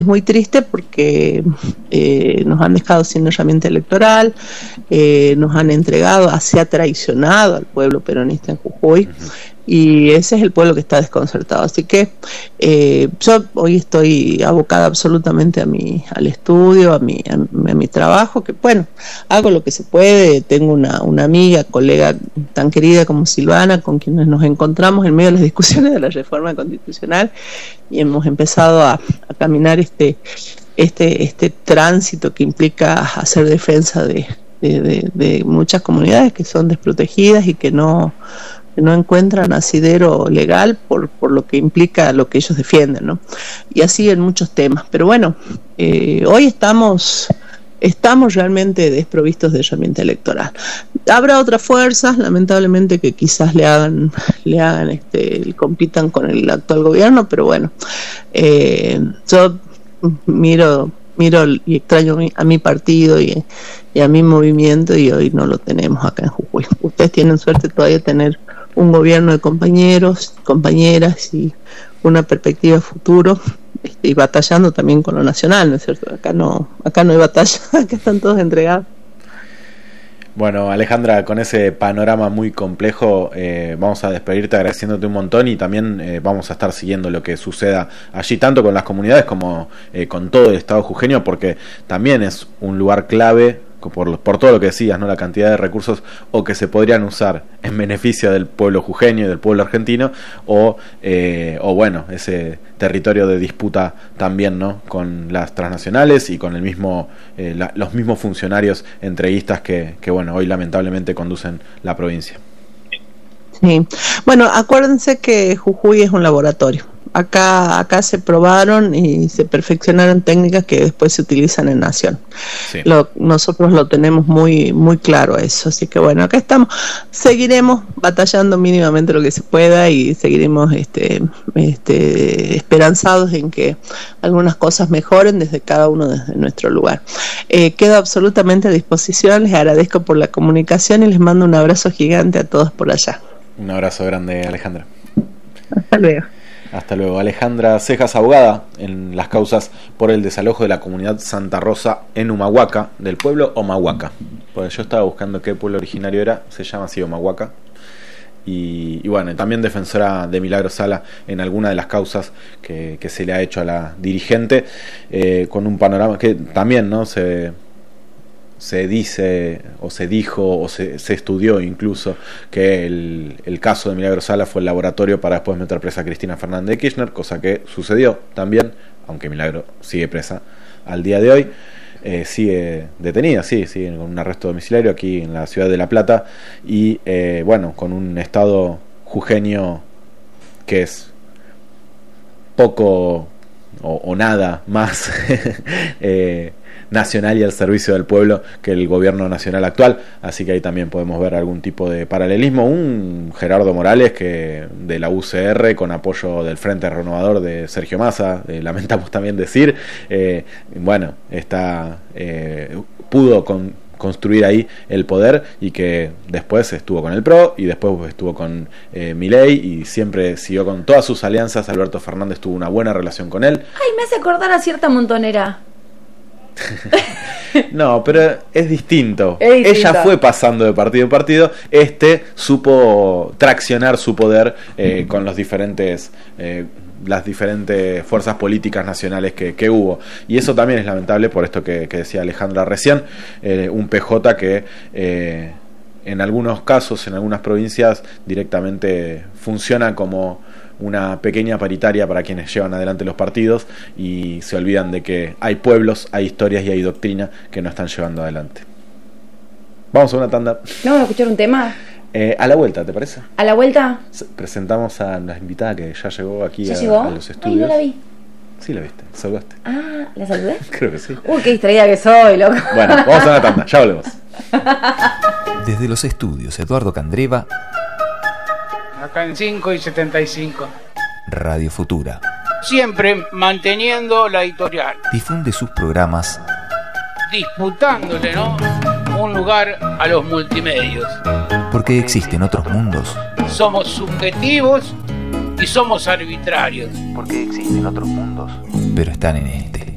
muy triste porque nos han dejado sin herramienta electoral, nos han entregado, se ha traicionado al pueblo peronista en Jujuy, y ese es el pueblo que está desconcertado. Así que yo hoy estoy abocada absolutamente al estudio, a mi trabajo, que bueno, hago lo que se puede. Tengo una amiga, colega tan querida como Silvana, con quienes nos encontramos en medio de las discusiones de la reforma constitucional, y hemos empezado a caminar este tránsito que implica hacer defensa de muchas comunidades que son desprotegidas y que no encuentran asidero legal por lo que implica lo que ellos defienden, ¿no? Y así en muchos temas. Pero bueno, hoy estamos realmente desprovistos de herramienta electoral. Habrá otras fuerzas, lamentablemente, que quizás le hagan compitan con el actual gobierno, pero bueno, yo miro y extraño a mi partido y a mi movimiento, y hoy no lo tenemos acá en Jujuy. Ustedes tienen suerte todavía de tener un gobierno de compañeros, compañeras y una perspectiva de futuro, y batallando también con lo nacional, ¿no es cierto? Acá no hay batalla, acá están todos entregados. Bueno, Alejandra, con ese panorama muy complejo, vamos a despedirte agradeciéndote un montón, y también vamos a estar siguiendo lo que suceda allí, tanto con las comunidades como con todo el estado jujeño, porque también es un lugar clave por todo lo que decías, ¿no? La cantidad de recursos o que se podrían usar en beneficio del pueblo jujeño y del pueblo argentino, o bueno, ese territorio de disputa también, ¿no? Con las transnacionales y con los mismos funcionarios entreguistas que bueno, hoy lamentablemente conducen la provincia. Sí. Bueno, acuérdense que Jujuy es un laboratorio. Acá se probaron y se perfeccionaron técnicas que después se utilizan en Nación. Sí. Nosotros lo tenemos muy muy claro eso. Así que bueno, acá estamos. Seguiremos batallando mínimamente lo que se pueda, y seguiremos esperanzados en que algunas cosas mejoren desde cada uno desde nuestro lugar. Quedo absolutamente a disposición. Les agradezco por la comunicación y les mando un abrazo gigante a todos por allá. Un abrazo grande, Alejandra. Hasta luego. Hasta luego. Alejandra Cejas, abogada en las causas por el desalojo de la comunidad Santa Rosa en Humahuaca, del pueblo Omahuaca. Pues yo estaba buscando qué pueblo originario era, se llama así Omahuaca. Y bueno, también defensora de Milagro Sala en alguna de las causas que se le ha hecho a la dirigente, con un panorama que también, ¿no? Se dice o se dijo o se estudió incluso que el caso de Milagro Sala fue el laboratorio para después meter presa a Cristina Fernández de Kirchner, cosa que sucedió también, aunque Milagro sigue presa al día de hoy. Sigue detenida, sigue con un arresto domiciliario aquí en la ciudad de La Plata, y bueno, con un estado jujeño que es poco o nada más nacional y al servicio del pueblo que el gobierno nacional actual. Así que ahí también podemos ver algún tipo de paralelismo. Un Gerardo Morales que de la UCR, con apoyo del Frente Renovador de Sergio Massa, lamentamos también decir, bueno, pudo construir ahí el poder, y que después estuvo con el PRO y después estuvo con Milei, y siempre siguió con todas sus alianzas. Alberto Fernández tuvo una buena relación con él. Ay, me hace acordar a cierta montonera. No, pero es distinto. Ella fue pasando de partido en partido. Supo traccionar su poder con las diferentes fuerzas políticas nacionales que hubo. Y eso también es lamentable, por esto que decía Alejandra recién. Un PJ que en algunos casos, en algunas provincias, directamente funciona como una pequeña paritaria para quienes llevan adelante los partidos, y se olvidan de que hay pueblos, hay historias y hay doctrina que no están llevando adelante. Vamos a una tanda. ¿No vamos a escuchar un tema? A la vuelta, ¿te parece? ¿A la vuelta? Presentamos a la invitada que ya llegó aquí a los estudios. Ay, no la vi. Sí, la viste, saludaste. Ah, ¿la saludé? Creo que sí. Uy, qué distraída que soy, loco. Bueno, vamos a una tanda, ya volvemos. Desde los estudios Eduardo Candreva, acá en 5 y 75. Radio Futura. Siempre manteniendo la editorial. Difunde sus programas, disputándole, ¿no?, un lugar a los multimedios. Porque existen otros mundos. Somos subjetivos y somos arbitrarios. Porque existen otros mundos, pero están en este.